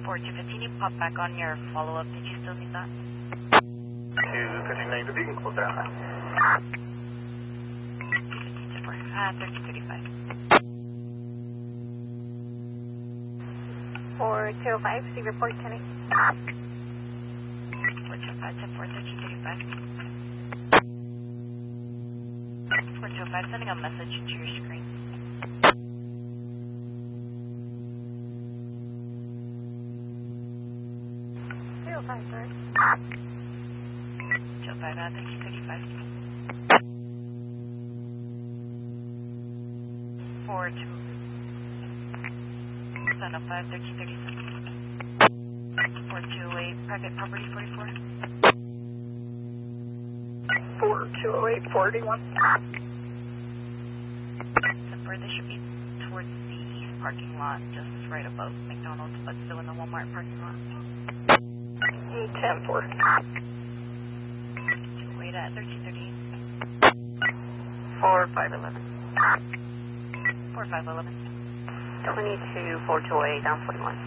4215, you pop back on your follow-up. Did you still need that? 215 negative, you can close down now. 1335. 4205, see report 10-8. 4205, 1335. 4205, sending a message to your screen. Five, sorry. 205, 1335. 42. 705, 1337. 4208, private property 44. 4208, 41. Temper, they should be towards the east parking lot, just right above McDonald's, but still in the Walmart parking lot. 10-4. 208 at 1338. 4511. 4511. 22-4208, down 41.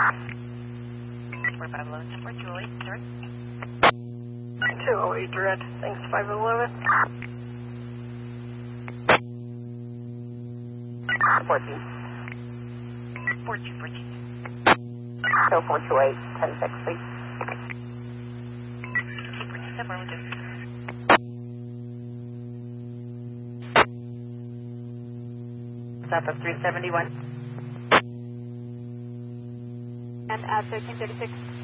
4511, 208, direct. 208 direct, thanks 511. 14. 4214. So 428, 10-6, please. 47, we're good. Stop of 371. And at 1336.